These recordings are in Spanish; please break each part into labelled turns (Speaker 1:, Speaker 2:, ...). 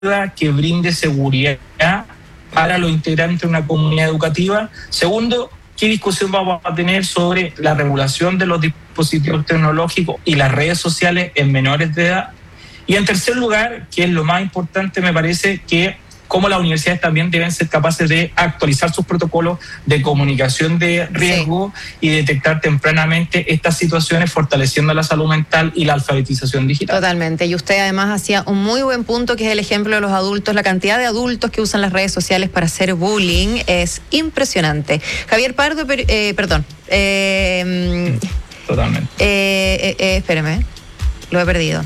Speaker 1: que brinde seguridad para los integrantes de una comunidad educativa. Segundo, ¿qué discusión vamos a tener sobre la regulación de los dispositivos tecnológicos y las redes sociales en menores de edad? Y en tercer lugar, que es lo más importante, me parece que cómo las universidades también deben ser capaces de actualizar sus protocolos de comunicación de riesgo y detectar tempranamente estas situaciones, fortaleciendo la salud mental y la alfabetización digital.
Speaker 2: Totalmente. Y usted además hacía un muy buen punto, que es el ejemplo de los adultos. La cantidad de adultos que usan las redes sociales para hacer bullying es impresionante. Javier Pardo, perdón.
Speaker 1: Totalmente.
Speaker 2: Espéreme, lo he perdido.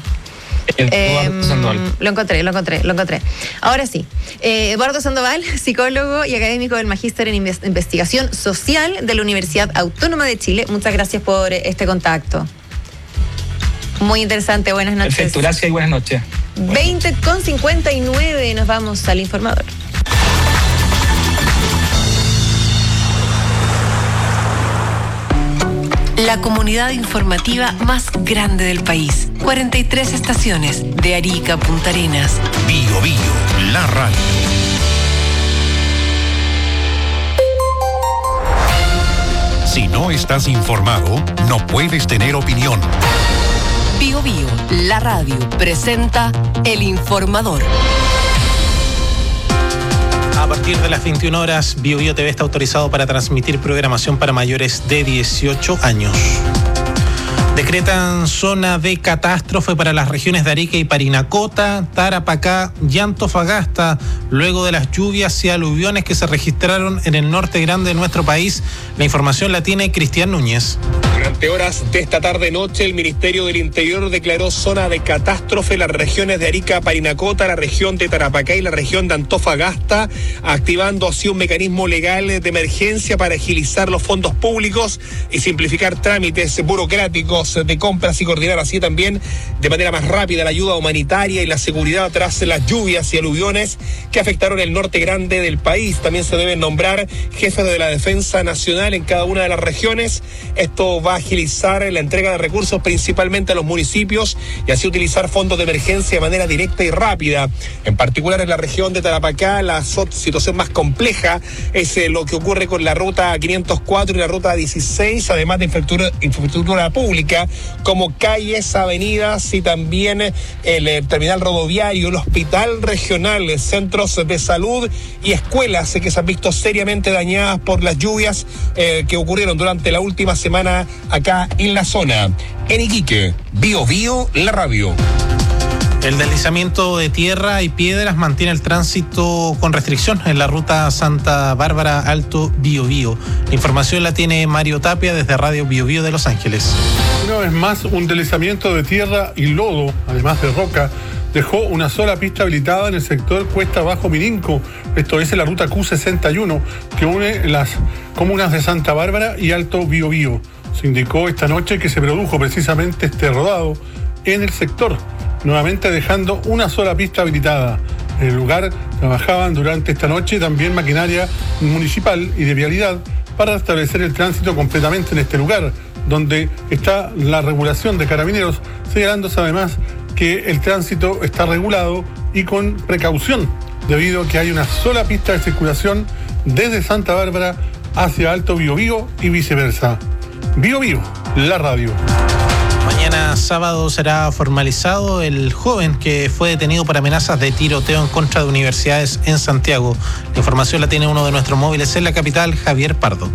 Speaker 2: Lo encontré. Ahora sí. Eduardo Sandoval, psicólogo y académico del Magíster en Investigación Social de la Universidad Autónoma de Chile. Muchas gracias por este contacto. Muy interesante. Buenas noches.
Speaker 1: Perfecto, gracias y buenas noches.
Speaker 2: 20:59, nos vamos al informador.
Speaker 3: La comunidad informativa más grande del país. 43 estaciones, de Arica a Punta Arenas.
Speaker 4: Bio Bio, la radio. Si no estás informado, no puedes tener opinión.
Speaker 3: Bio Bio, la radio, presenta El Informador.
Speaker 5: A partir de las 21 horas, Bio Bio TV está autorizado para transmitir programación para mayores de 18 años. Decretan zona de catástrofe para las regiones de Arica y Parinacota, Tarapacá y Antofagasta, luego de las lluvias y aluviones que se registraron en el norte grande de nuestro país. La información la tiene Cristian Núñez.
Speaker 6: Durante horas de esta tarde-noche, el Ministerio del Interior declaró zona de catástrofe en las regiones de Arica, Parinacota, la región de Tarapacá y la región de Antofagasta, activando así un mecanismo legal de emergencia para agilizar los fondos públicos y simplificar trámites burocráticos de compras y coordinar así también de manera más rápida la ayuda humanitaria y la seguridad tras las lluvias y aluviones que afectaron el norte grande del país. También se deben nombrar jefes de la Defensa Nacional en cada una de las regiones. Esto va a agilizar la entrega de recursos principalmente a los municipios y así utilizar fondos de emergencia de manera directa y rápida. En particular en la región de Tarapacá, la situación más compleja es lo que ocurre con la ruta 504 y la ruta 16, además de infraestructura pública como calles, avenidas y también el terminal rodoviario, el hospital regional, centros de salud y escuelas que se han visto seriamente dañadas por las lluvias que ocurrieron durante la última semana acá en la zona. En Iquique, Bio Bio, la radio.
Speaker 5: El deslizamiento de tierra y piedras mantiene el tránsito con restricción en la ruta Santa Bárbara Alto Biobío. La información la tiene Mario Tapia desde Radio Biobío de Los Ángeles.
Speaker 7: Una vez más, un deslizamiento de tierra y lodo, además de roca, dejó una sola pista habilitada en el sector Cuesta Bajo Mirinco. Esto es en la ruta Q61, que une las comunas de Santa Bárbara y Alto Biobío. Se indicó esta noche que se produjo precisamente este rodado en el sector, nuevamente dejando una sola pista habilitada. En el lugar trabajaban durante esta noche también maquinaria municipal y de vialidad para establecer el tránsito completamente en este lugar, donde está la regulación de carabineros, señalándose además que el tránsito está regulado y con precaución, debido a que hay una sola pista de circulación desde Santa Bárbara hacia Alto Biobío y viceversa. Bio Bio, la radio.
Speaker 5: Mañana sábado será formalizado el joven que fue detenido por amenazas de tiroteo en contra de universidades en Santiago. La información la tiene uno de nuestros móviles en la capital, Javier Pardo.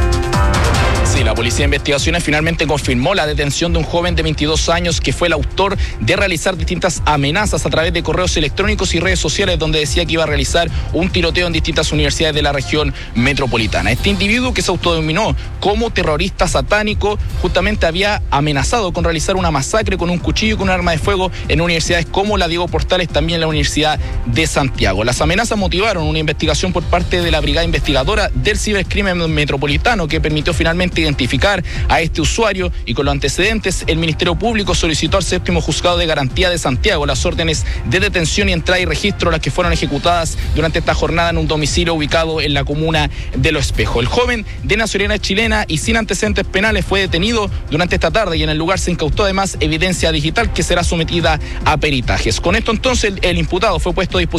Speaker 8: Sí, la Policía de Investigaciones finalmente confirmó la detención de un joven de 22 años que fue el autor de realizar distintas amenazas a través de correos electrónicos y redes sociales, donde decía que iba a realizar un tiroteo en distintas universidades de la región metropolitana. Este individuo, que se autodenominó como terrorista satánico, justamente había amenazado con realizar una masacre con un cuchillo y con un arma de fuego en universidades como la Diego Portales, también en la Universidad de Santiago. Las amenazas motivaron una investigación por parte de la Brigada Investigadora del Cibercrimen Metropolitano, que permitió finalmente identificar a este usuario y con los antecedentes, el Ministerio Público solicitó al 7º Juzgado de Garantía de Santiago las órdenes de detención y entrada y registro, las que fueron ejecutadas durante esta jornada en un domicilio ubicado en la comuna de Los Espejos. El joven de nacionalidad chilena y sin antecedentes penales fue detenido durante esta tarde y en el lugar se incautó además evidencia digital que será sometida a peritajes. Con esto entonces el imputado fue puesto a disposición